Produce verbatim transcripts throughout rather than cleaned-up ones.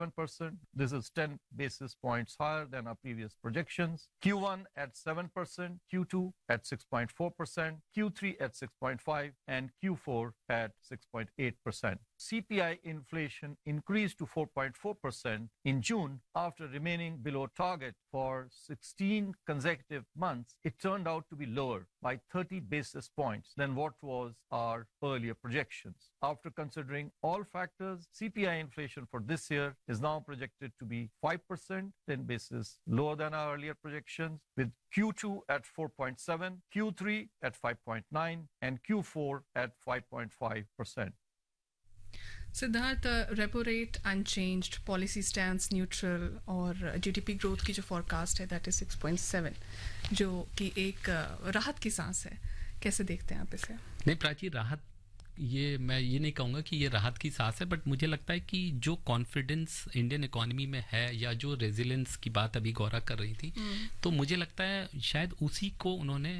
seven percent. This is ten basis points higher than our previous projections. Q one at seven percent, Q two at six point four percent, Q three at six point five, and Q four at six point eight percent. C P I inflation increased to four point four percent in June after remaining below target for sixteen consecutive months. It turned out to be lower by thirty basis points than what was our earlier projections. After considering all factors, C P I inflation for this year is now projected to be five percent, ten basis lower than our earlier projections, with Q two at four point seven, Q three at five point nine, and Q four at five point five percent. Siddharth, repo rate unchanged, policy stance neutral और GDP growth की जो forecast है that is six point seven, जो कि एक राहत की सांस है, कैसे देखते हैं आप इसे? नहीं प्राची, राहत ये मैं ये नहीं कहूँगा कि ये राहत की सांस है, बट मुझे लगता है कि जो कॉन्फिडेंस इंडियन इकोनॉमी में है या जो रेजिलेंस की बात अभी गौरा कर रही थी, तो मुझे लगता है शायद उसी को उन्होंने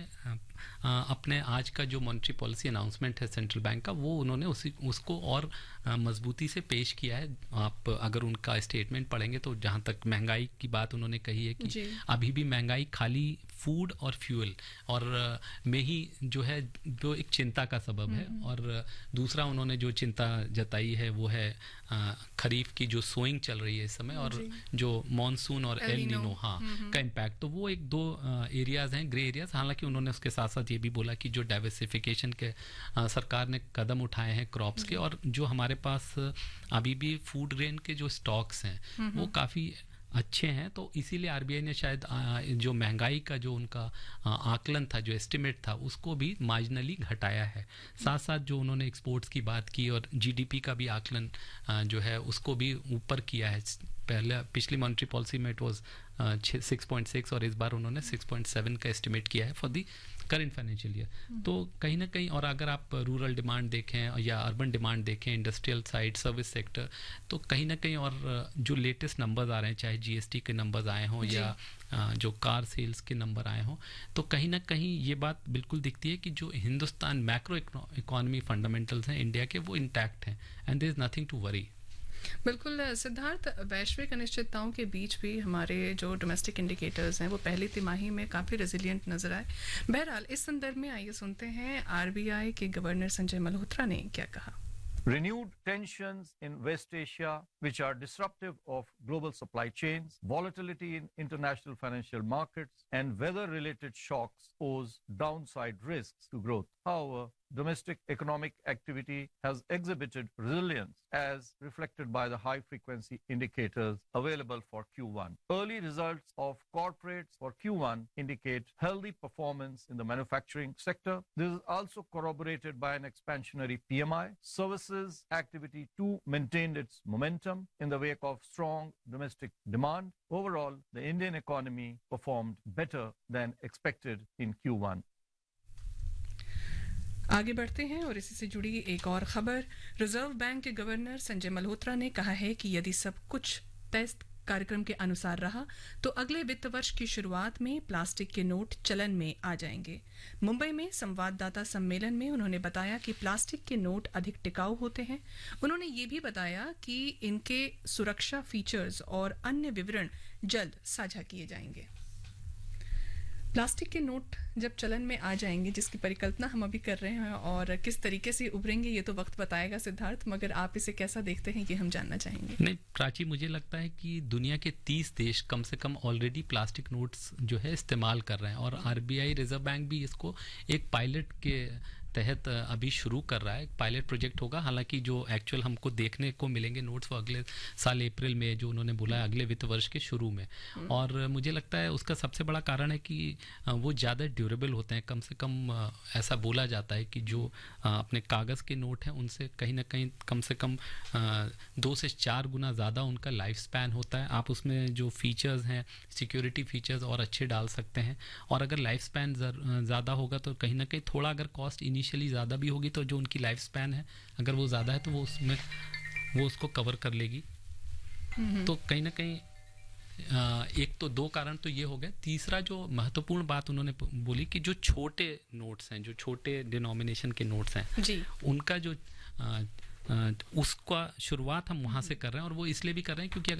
आ, अपने आज का जो मॉनेटरी पॉलिसी अनाउंसमेंट है सेंट्रल बैंक का, वो उन्होंने उसी उसको और मजबूती से पेश किया है. आप अगर उनका स्टेटमेंट पढ़ेंगे तो जहाँ तक महंगाई की बात उन्होंने कही है कि अभी भी महंगाई खाली फूड और फ्यूल और में ही जो है जो एक चिंता का सबब है, और दूसरा उन्होंने जो चिंता जताई है वो है खरीफ की जो सोइंग चल रही है इस समय और जो मॉनसून और एल नीनो हाँ का इम्पैक्ट. तो वो एक दो एरियाज हैं, ग्रे एरियाज. हालांकि उन्होंने उसके साथ साथ ये भी बोला कि जो डाइवर्सिफिकेशन के आ, सरकार ने कदम उठाए हैं क्रॉप्स के, और जो हमारे पास अभी भी फूड ग्रेन के जो स्टॉक्स हैं वो काफ़ी अच्छे हैं. तो इसीलिए आरबीआई ने शायद जो महंगाई का जो उनका आकलन था, जो एस्टिमेट था, उसको भी मार्जिनली घटाया है. साथ साथ जो उन्होंने एक्सपोर्ट्स की बात की और जीडीपी का भी आकलन जो है उसको भी ऊपर किया है. पहले पिछली मॉनेटरी पॉलिसी में it was six point six और इस बार उन्होंने सिक्स पॉइंट सेवन का एस्टिमेट किया है for the current financial year. तो कहीं ना कहीं, और अगर आप रूरल डिमांड देखें या अर्बन डिमांड देखें, इंडस्ट्रियल साइड, सर्विस सेक्टर, तो कहीं ना कहीं और जो लेटेस्ट नंबर्स आ रहे हैं, चाहे जीएसटी के नंबर्स आए हों या जो कार सेल्स के नंबर आए हों, तो कहीं ना कहीं ये बात बिल्कुल दिखती है कि जो हिंदुस्तान मैक्रो इकोनॉमी फंडामेंटल्स हैं इंडिया के, वो इंटैक्ट हैं and there is nothing to worry. बिल्कुल सिद्धार्थ, वैश्विक अनिश्चितताओं के बीच भी हमारे जो डोमेस्टिक इंडिकेटर्स हैं वो पहली तिमाही में काफ़ी रेजिलिएंट नजर आए. बहरहाल इस संदर्भ में आइए सुनते हैं आरबीआई के गवर्नर संजय मल्होत्रा ने क्या कहा. Renewed tensions in West Asia, which are disruptive of global supply chains, volatility in international financial markets, and weather-related shocks pose downside risks to growth. However, domestic economic activity has exhibited resilience as reflected by the high-frequency indicators available for Q one. Early results of corporates for Q one indicate healthy performance in the manufacturing sector. This is also corroborated by an expansionary P M I. Services activity too maintained its momentum in the wake of strong domestic demand. Overall, the Indian economy performed better than expected in Q one. आगे बढ़ते हैं और इसी से जुड़ी एक और खबर. रिजर्व बैंक के गवर्नर संजय मल्होत्रा ने कहा है कि यदि सब कुछ तय कार्यक्रम के अनुसार रहा तो अगले वित्त वर्ष की शुरुआत में प्लास्टिक के नोट चलन में आ जाएंगे. मुंबई में संवाददाता सम्मेलन में उन्होंने बताया कि प्लास्टिक के नोट अधिक टिकाऊ होते हैं. उन्होंने ये भी बताया कि इनके सुरक्षा फीचर्स और अन्य विवरण जल्द साझा किए जाएंगे. प्लास्टिक के नोट जब चलन में आ जाएंगे, जिसकी परिकल्पना हम अभी कर रहे हैं, और किस तरीके से उभरेंगे ये तो वक्त बताएगा सिद्धार्थ, मगर आप इसे कैसा देखते हैं ये हम जानना चाहेंगे. नहीं प्राची, मुझे लगता है कि दुनिया के तीस देश कम से कम ऑलरेडी प्लास्टिक नोट्स जो है इस्तेमाल कर रहे हैं, और आरबीआई रिजर्व बैंक भी इसको एक पायलट के तहत अभी शुरू कर रहा है. पायलट प्रोजेक्ट होगा. हालांकि जो एक्चुअल हमको देखने को मिलेंगे नोट्स वो अगले साल अप्रैल में, जो उन्होंने बोला है अगले वित्त वर्ष के शुरू में. और मुझे लगता है उसका सबसे बड़ा कारण है कि वो ज़्यादा ड्यूरेबल होते हैं. कम से कम ऐसा बोला जाता है कि जो अपने कागज़ के नोट हैं उनसे कहीं ना कहीं कम से कम दो से चार गुना ज़्यादा उनका लाइफ स्पैन होता है. आप उसमें जो फीचर्स हैं, सिक्योरिटी फीचर्स और अच्छे डाल सकते हैं, और अगर लाइफ स्पैन ज़्यादा होगा तो कहीं ना कहीं थोड़ा अगर कॉस्ट इनिशियली ज़्यादा भी होगी तो जो उनकी लाइफ स्पैन है अगर वो ज़्यादा है तो वो उसमें वो उसको कवर कर लेगी. तो कहीं ना कहीं एक तो दो कारण तो ये हो गए. तीसरा जो महत्वपूर्ण बात उन्होंने बोली कि जो छोटे नोट्स हैं, जो छोटे डिनोमिनेशन के नोट्स हैं जी, उनका जो उसका शुरुआत हम वहाँ से कर रहे हैं, और वो इसलिए भी कर रहे हैं क्योंकि